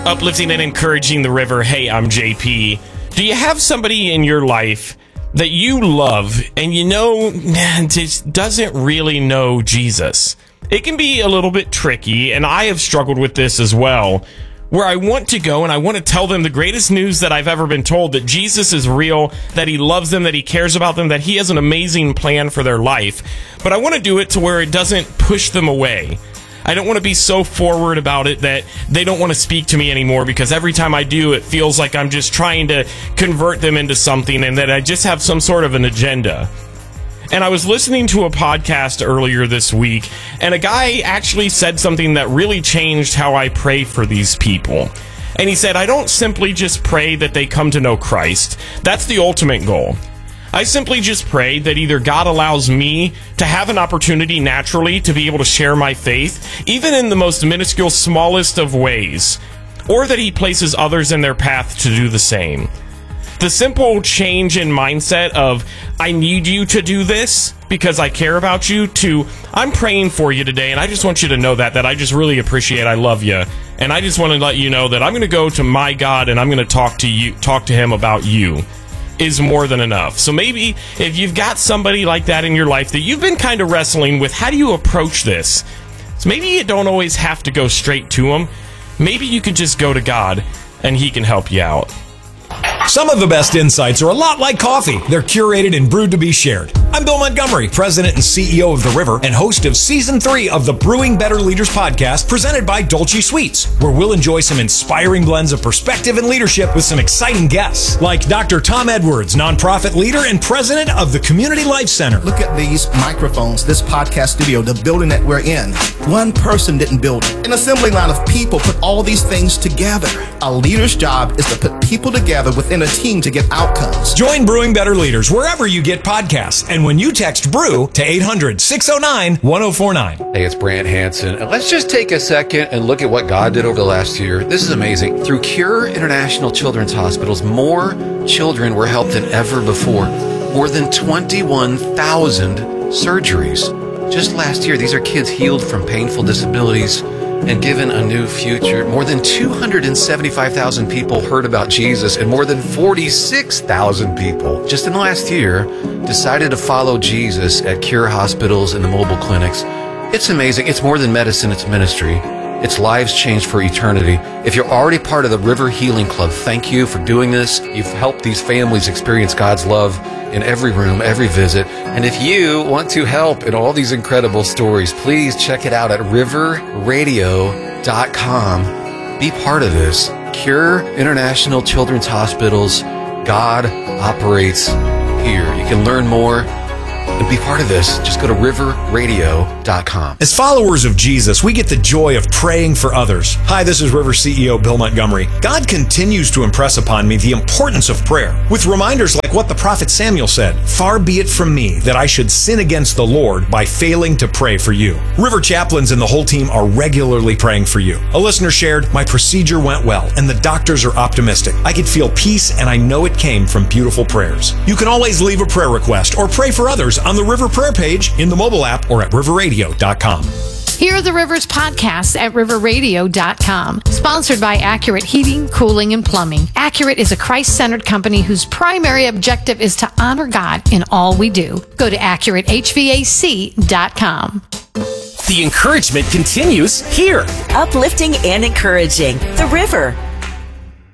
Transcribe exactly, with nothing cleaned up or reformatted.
Uplifting and encouraging the river. Hey, I'm J P. Do you have somebody in your life that you love and you know just doesn't really know Jesus? It can be a little bit tricky, and I have struggled with this as well, where I want to go and I want to tell them the greatest news that I've ever been told, that Jesus is real, that he loves them, that he cares about them, that he has an amazing plan for their life. But I want to do it to where it doesn't push them away. I don't want to be so forward about it that they don't want to speak to me anymore, because every time I do, it feels like I'm just trying to convert them into something and that I just have some sort of an agenda. And I was listening to a podcast earlier this week, and a guy actually said something that really changed how I pray for these people. And he said, I don't simply just pray that they come to know Christ. That's the ultimate goal. I simply just pray that either God allows me to have an opportunity naturally to be able to share my faith, even in the most minuscule, smallest of ways, or that he places others in their path to do the same. The simple change in mindset of, I need you to do this because I care about you, to, I'm praying for you today, and I just want you to know that, that I just really appreciate, I love you, and I just want to let you know that I'm going to go to my God and I'm going to talk to you, talk to him about you, is more than enough. So maybe if you've got somebody like that in your life that you've been kind of wrestling with, how do you approach this? So maybe you don't always have to go straight to him. Maybe you could just go to God and he can help you out. Some of the best insights are a lot like coffee. They're curated and brewed to be shared. I'm Bill Montgomery, President and C E O of The River and host of Season three of the Brewing Better Leaders podcast, presented by Dolce Sweets, where we'll enjoy some inspiring blends of perspective and leadership with some exciting guests, like Doctor Tom Edwards, nonprofit leader and president of the Community Life Center. Look at these microphones, this podcast studio, the building that we're in. One person didn't build it. An assembly line of people put all these things together. A leader's job is to put people together within a team to get outcomes. Join Brewing Better Leaders wherever you get podcasts, and when you text BREW to eight hundred, six oh nine, one oh four nine. Hey, it's Brant Hansen. And let's just take a second and look at what God did over the last year. This is amazing. Through Cure International Children's Hospitals, more children were helped than ever before. More than twenty-one thousand surgeries. Just last year, these are kids healed from painful disabilities and given a new future. More than two hundred seventy-five thousand people heard about Jesus, and more than forty-six thousand people just in the last year decided to follow Jesus at Cure hospitals and the mobile clinics. It's amazing. It's more than medicine, it's ministry. It's lives changed for eternity. If you're already part of the River Healing Club, thank you for doing this. You've helped these families experience God's love in every room, every visit. And if you want to help in all these incredible stories, please check it out at river radio dot com. Be part of this. Cure International Children's Hospitals. God operates here. You can learn more and be part of this. Just go to river radio dot com. As followers of Jesus, we get the joy of praying for others. Hi, this is River C E O Bill Montgomery. God continues to impress upon me the importance of prayer, with reminders like what the prophet Samuel said, "Far be it from me that I should sin against the Lord by failing to pray for you." River chaplains and the whole team are regularly praying for you. A listener shared, "My procedure went well, and the doctors are optimistic. I could feel peace, and I know it came from beautiful prayers." You can always leave a prayer request or pray for others on the River Prayer page, in the mobile app, or at river radio dot com. Hear the Rivers podcasts at river radio dot com. Sponsored by Accurate Heating, Cooling, and Plumbing. Accurate is a Christ-centered company whose primary objective is to honor God in all we do. Go to accurate h v a c dot com. The encouragement continues here. Uplifting and encouraging. The River.